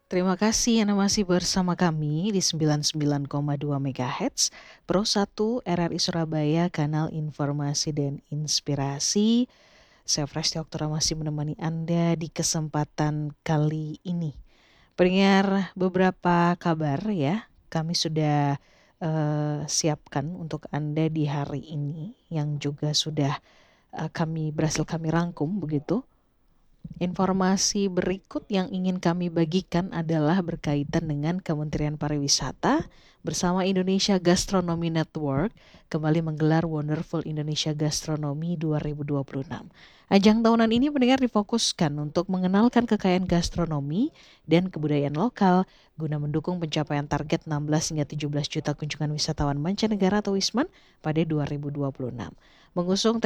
Terima kasih Anda masih bersama kami di 99,2 MHz Pro 1 RRI Surabaya, kanal informasi dan inspirasi. Saya Fresh Oktora masih menemani Anda di kesempatan kali ini. Pendengar, beberapa kabar ya kami sudah siapkan untuk Anda di hari ini, yang juga sudah kami rangkum begitu. Informasi berikut yang ingin kami bagikan adalah berkaitan dengan Kementerian Pariwisata bersama Indonesia Gastronomy Network kembali menggelar Wonderful Indonesia Gastronomy 2026. Ajang tahunan ini pendengar difokuskan untuk mengenalkan kekayaan gastronomi dan kebudayaan lokal guna mendukung pencapaian target 16 hingga 17 juta kunjungan wisatawan mancanegara atau WISMAN pada 2026. Mengusung